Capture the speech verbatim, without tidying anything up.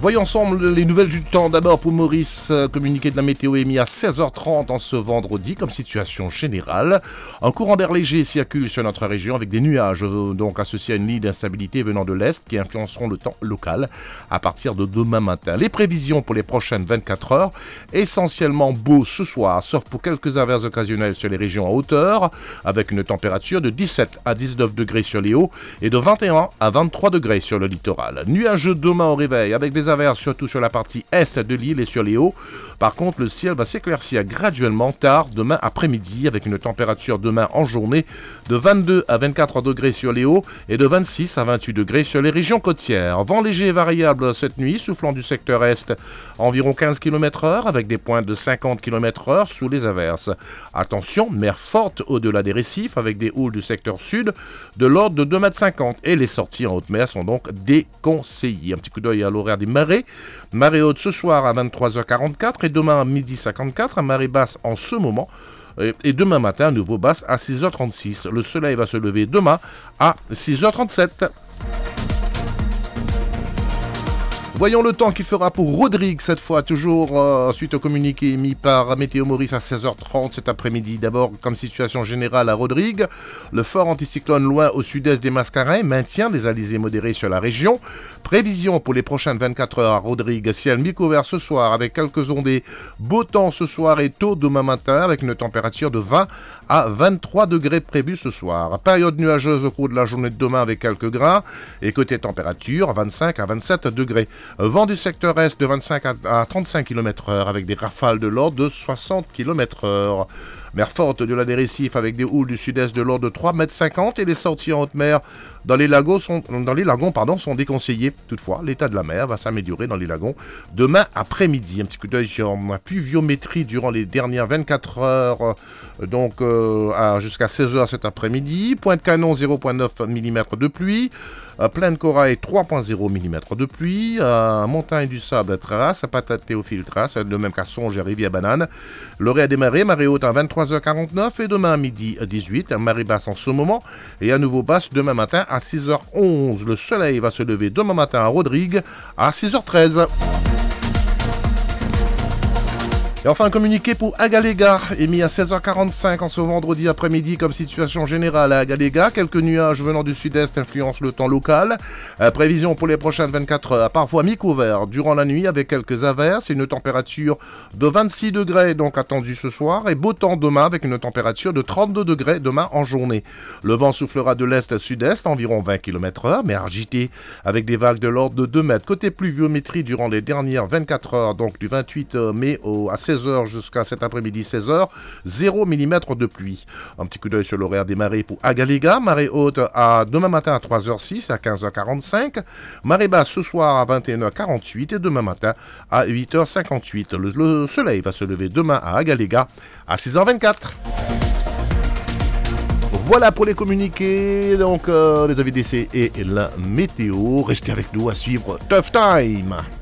Voyons ensemble les nouvelles du temps. D'abord pour Maurice, euh, communiqué de la météo émis à seize heures trente en ce vendredi comme situation générale. Un courant d'air léger circule sur notre région avec des nuages euh, donc associés à une ligne d'instabilité venant de l'est qui influenceront le temps local à partir de demain matin. Les prévisions pour les prochaines vingt-quatre heures, essentiellement beau ce soir, sauf pour quelques averses occasionnelles sur les régions en hauteur, avec une température de dix-sept à dix-neuf degrés sur les hauts et de vingt et un à vingt-trois degrés sur le littoral. Nuageux demain au réveil avec des averses surtout sur la partie est de l'île et sur les hauts. Par contre, le ciel va s'éclaircir graduellement tard demain après-midi avec une température demain en journée de vingt-deux à vingt-quatre degrés sur les hauts et de vingt-six à vingt-huit degrés sur les régions côtières. Vent léger et variable cette nuit, soufflant du secteur est environ quinze kilomètres heure avec des pointes de cinquante kilomètres heure sous les averses. Attention, mer forte au-delà des récifs avec des houles du secteur sud de l'ordre de deux mètres cinquante et les sorties en haute mer sont donc déconseillées. Un petit coup d'œil à l'horaire des marées. Marée haute ce soir à vingt-trois heures quarante-quatre et demain à midi cinquante-quatre, marée basse en ce moment. Et demain matin, nouveau basse à six heures trente-six. Le soleil va se lever demain à six heures trente-sept. Voyons le temps qu'il fera pour Rodrigue cette fois, toujours euh, suite au communiqué émis par Météo Maurice à seize heures trente cet après-midi. D'abord, comme situation générale à Rodrigue, le fort anticyclone loin au sud-est des Mascarins maintient des alizés modérés sur la région. Prévision pour les prochaines vingt-quatre heures à Rodrigue, ciel mi-couvert ce soir avec quelques ondées. Beau temps ce soir et tôt demain matin avec une température de vingt à vingt-trois degrés prévue ce soir. Période nuageuse au cours de la journée de demain avec quelques grains. Et côté température, vingt-cinq à vingt-sept degrés. Vent du secteur est de vingt-cinq à trente-cinq kilomètres heure avec des rafales de l'ordre de soixante kilomètres heure. Mer forte de la des récifs avec des houles du sud-est de l'ordre de trois mètres cinquante et les sorties en haute mer dans les lagons sont, dans les lagons, pardon, sont déconseillées. Toutefois, l'état de la mer va s'améliorer dans les lagons demain après-midi. Un petit coup d'œil sur la pluviométrie durant les dernières vingt-quatre heures, donc euh, à, jusqu'à seize heures cet après-midi. Pointe-Canon, zéro virgule neuf millimètres de pluie. Euh, Plaine Corail, trois virgule zéro millimètres de pluie. Euh, Montagne du Sable, Trace. Patate Théophile, Trace. De même qu'à Songe et Rivière-Banane. L'orée a démarré, marée haute à vingt-trois heures quarante-neuf et demain à midi dix-huit. Marée basse en ce moment et à nouveau basse demain matin à six heures onze. Le soleil va se lever demain matin à Rodrigue à six heures treize. Et enfin, un communiqué pour Agaléga, émis à seize heures quarante-cinq en ce vendredi après-midi comme situation générale à Agaléga. Quelques nuages venant du sud-est influencent le temps local. Euh, prévision pour les prochaines vingt-quatre heures, parfois mi-couvert durant la nuit avec quelques averses et une température de vingt-six degrés donc attendue ce soir. Et beau temps demain avec une température de trente-deux degrés demain en journée. Le vent soufflera de l'est-sud-est, environ vingt kilomètres heure, mais agité avec des vagues de l'ordre de deux mètres. Côté pluviométrie durant les dernières vingt-quatre heures, donc du vingt-huit mai au, à seize heures jusqu'à cet après-midi seize heures, zéro millimètre de pluie. Un petit coup d'œil sur l'horaire des marées pour Agaléga, marée haute à demain matin à trois heures six à quinze heures quarante-cinq, marée basse ce soir à vingt et une heures quarante-huit et demain matin à huit heures cinquante-huit. Le, le soleil va se lever demain à Agaléga à six heures vingt-quatre. Voilà pour les communiqués, donc euh, les avis d'essai et la météo. Restez avec nous à suivre Tough Time.